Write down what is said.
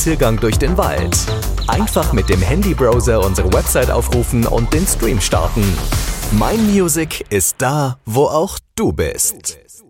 Spaziergang durch den Wald. Einfach mit dem Handybrowser unsere Website aufrufen und den Stream starten. Mein Music ist da, wo auch du bist.